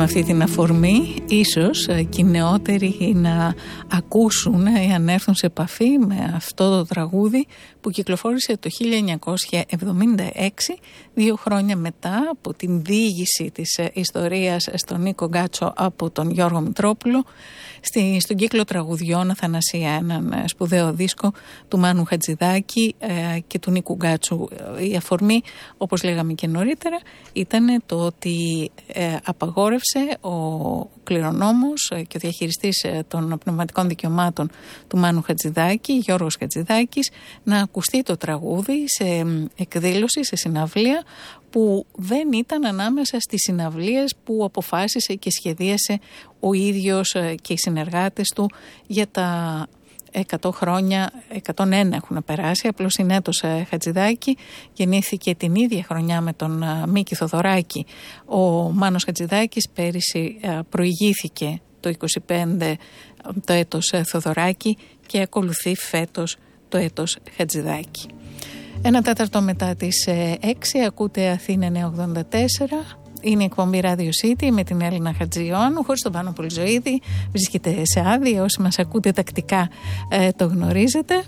με αυτή την αφορμή ίσως και οι νεότεροι να ακούσουν ή αν έρθουν σε επαφή με αυτό το τραγούδι που κυκλοφόρησε το 1976, 2 χρόνια μετά από την διήγηση της ιστορίας στον Νίκο Γκάτσο από τον Γιώργο Μητρόπουλο στον κύκλο τραγουδιών Αθανασία, έναν σπουδαίο δίσκο του Μάνου Χατζηδάκη και του Νίκου Γκάτσου. Η αφορμή, όπως λέγαμε και νωρίτερα, ήταν το ότι απαγόρευσε ο κληρονόμος και ο διαχειριστής των πνευματικών δικαιωμάτων του Μάνου Χατζηδάκη, Γιώργος Χατζηδάκης, να ακουστεί το τραγούδι σε εκδήλωση, σε συναυλία που δεν ήταν ανάμεσα στις συναυλίες που αποφάσισε και σχεδίασε ο ίδιος και οι συνεργάτες του για τα 100 χρόνια, 101 έχουν περάσει, απλώς είναι έτος Χατζηδάκη, γεννήθηκε την ίδια χρονιά με τον Μίκη Θοδωράκη. Ο Μάνος Χατζηδάκης πέρυσι προηγήθηκε το 25 το έτος Θοδωράκη και ακολουθεί φέτος το έτος Χατζηδάκη. 1/4 μετά τις 6 ακούτε Αθήνα 984. Είναι η εκπομπή Radio City με την Έλληνα Χατζιωάννου, χωρίς τον Πάνο Πολυζωίδη. Βρίσκεται σε άδεια, όσοι μας ακούτε τακτικά το γνωρίζετε.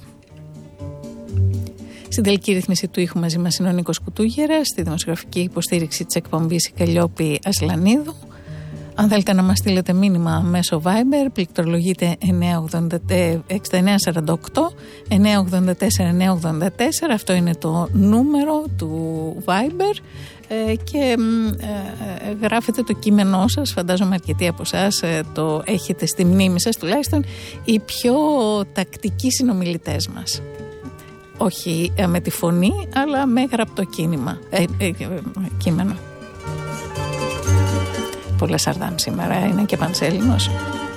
Στην τελική ρύθμιση του ήχου μαζί μας είναι ο Νίκος Κουτούγερας, στη δημοσιογραφική υποστήριξη της εκπομπής η Καλλιόπη Ασλανίδου. Αν θέλετε να μας στείλετε μήνυμα μέσω Viber, πληκτρολογείτε 6948 984 984. Αυτό είναι το νούμερο του Viber και γράφετε το κείμενό σας. Φαντάζομαι αρκετοί από εσάς το έχετε στη μνήμη σας, τουλάχιστον οι πιο τακτικοί συνομιλητές μας. Όχι με τη φωνή, αλλά με γραπτό κείμενο. Πολλά Σαρδάμ σήμερα, είναι και Πανσέλινος.